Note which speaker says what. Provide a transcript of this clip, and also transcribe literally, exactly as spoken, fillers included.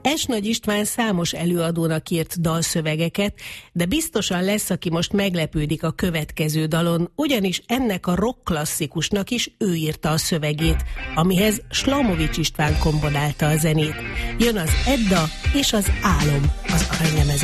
Speaker 1: S. Nagy István számos előadónak írt dalszövegeket, de biztosan lesz, aki most meglepődik a következő dalon, ugyanis ennek a rock klasszikusnak is ő írta a szövegét, amihez Slamovics István komponálta a zenét. Jön az Edda és az Álom az aranylemezen.